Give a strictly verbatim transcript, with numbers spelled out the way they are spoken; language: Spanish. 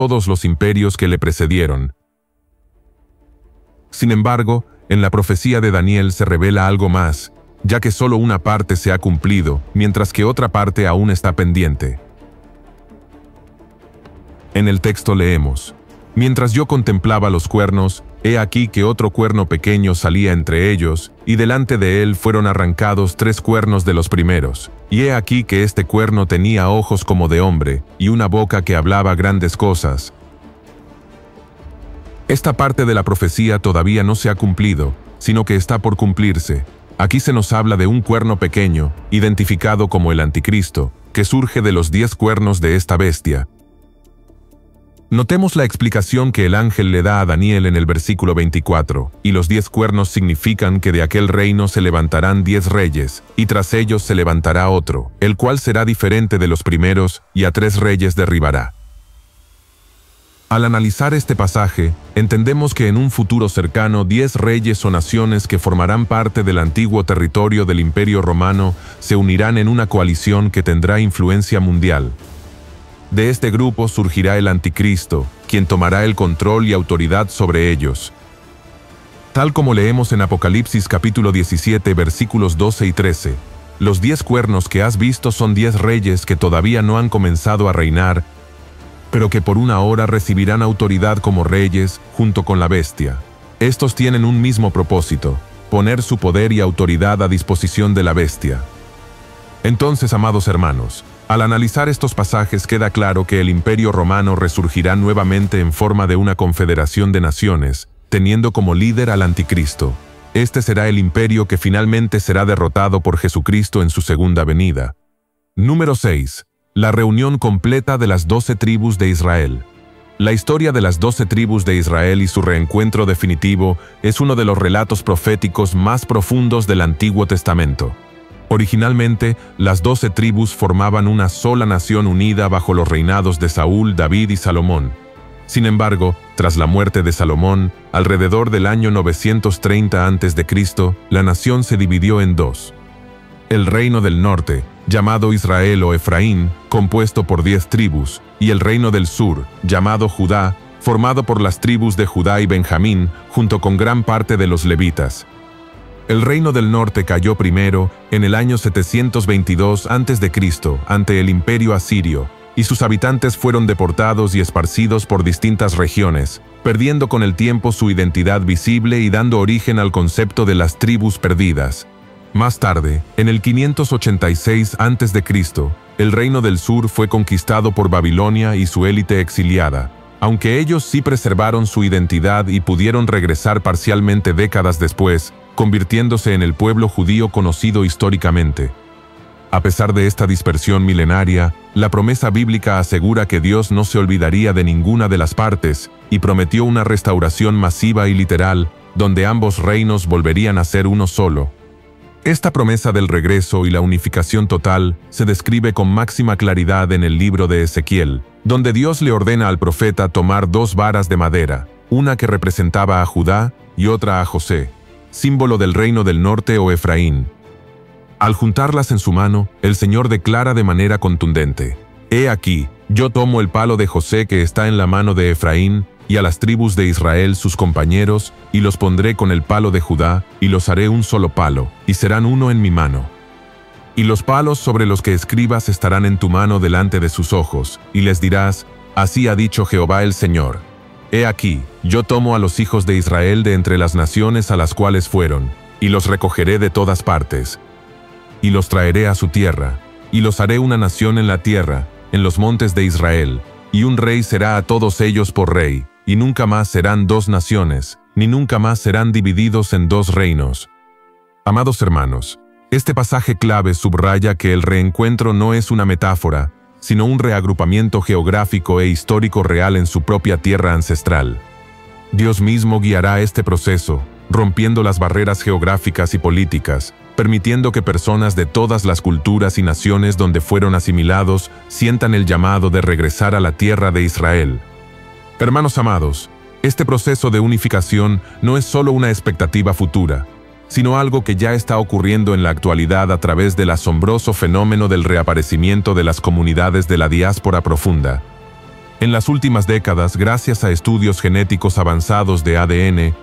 todos los imperios que le precedieron. Sin embargo, en la profecía de Daniel se revela algo más, ya que solo una parte se ha cumplido, mientras que otra parte aún está pendiente. En el texto leemos: mientras yo contemplaba los cuernos, he aquí que otro cuerno pequeño salía entre ellos, y delante de él fueron arrancados tres cuernos de los primeros. Y he aquí que este cuerno tenía ojos como de hombre, y una boca que hablaba grandes cosas. Esta parte de la profecía todavía no se ha cumplido, sino que está por cumplirse. Aquí se nos habla de un cuerno pequeño, identificado como el Anticristo, que surge de los diez cuernos de esta bestia. Notemos la explicación que el ángel le da a Daniel en el versículo veinticuatro, y los diez cuernos significan que de aquel reino se levantarán diez reyes, y tras ellos se levantará otro, el cual será diferente de los primeros, y a tres reyes derribará. Al analizar este pasaje, entendemos que en un futuro cercano diez reyes o naciones que formarán parte del antiguo territorio del Imperio Romano se unirán en una coalición que tendrá influencia mundial. De este grupo surgirá el Anticristo, quien tomará el control y autoridad sobre ellos. Tal como leemos en Apocalipsis capítulo diecisiete versículos doce y trece, los diez cuernos que has visto son diez reyes que todavía no han comenzado a reinar, pero que por una hora recibirán autoridad como reyes, junto con la bestia. Estos tienen un mismo propósito: poner su poder y autoridad a disposición de la bestia. Entonces, amados hermanos, al analizar estos pasajes queda claro que el Imperio Romano resurgirá nuevamente en forma de una confederación de naciones, teniendo como líder al Anticristo. Este será el imperio que finalmente será derrotado por Jesucristo en su segunda venida. Número seis. La reunión completa de las doce tribus de Israel. La historia de las doce tribus de Israel y su reencuentro definitivo es uno de los relatos proféticos más profundos del Antiguo Testamento. Originalmente, las doce tribus formaban una sola nación unida bajo los reinados de Saúl, David y Salomón. Sin embargo, tras la muerte de Salomón, alrededor del año novecientos treinta antes de Cristo, la nación se dividió en dos. El reino del norte, llamado Israel o Efraín, compuesto por diez tribus, y el reino del sur, llamado Judá, formado por las tribus de Judá y Benjamín, junto con gran parte de los levitas. El reino del norte cayó primero, en el año setecientos veintidós antes de Cristo, ante el imperio asirio, y sus habitantes fueron deportados y esparcidos por distintas regiones, perdiendo con el tiempo su identidad visible y dando origen al concepto de las tribus perdidas. Más tarde, en el quinientos ochenta y seis antes de Cristo, el reino del sur fue conquistado por Babilonia y su élite exiliada, aunque ellos sí preservaron su identidad y pudieron regresar parcialmente décadas después, convirtiéndose en el pueblo judío conocido históricamente. A pesar de esta dispersión milenaria, la promesa bíblica asegura que Dios no se olvidaría de ninguna de las partes y prometió una restauración masiva y literal, donde ambos reinos volverían a ser uno solo. Esta promesa del regreso y la unificación total se describe con máxima claridad en el libro de Ezequiel, donde Dios le ordena al profeta tomar dos varas de madera, una que representaba a Judá y otra a José, símbolo del reino del norte o Efraín. Al juntarlas en su mano, el Señor declara de manera contundente: «He aquí, yo tomo el palo de José que está en la mano de Efraín, y a las tribus de Israel sus compañeros, y los pondré con el palo de Judá, y los haré un solo palo, y serán uno en mi mano. Y los palos sobre los que escribas estarán en tu mano delante de sus ojos, y les dirás: así ha dicho Jehová el Señor. He aquí, yo tomo a los hijos de Israel de entre las naciones a las cuales fueron, y los recogeré de todas partes, y los traeré a su tierra, y los haré una nación en la tierra, en los montes de Israel, y un rey será a todos ellos por rey, y nunca más serán dos naciones, ni nunca más serán divididos en dos reinos». Amados hermanos, este pasaje clave subraya que el reencuentro no es una metáfora, sino un reagrupamiento geográfico e histórico real en su propia tierra ancestral. Dios mismo guiará este proceso, rompiendo las barreras geográficas y políticas, permitiendo que personas de todas las culturas y naciones donde fueron asimilados sientan el llamado de regresar a la tierra de Israel. Hermanos amados, este proceso de unificación no es solo una expectativa futura, sino algo que ya está ocurriendo en la actualidad a través del asombroso fenómeno del reaparecimiento de las comunidades de la diáspora profunda. En las últimas décadas, gracias a estudios genéticos avanzados de A D N,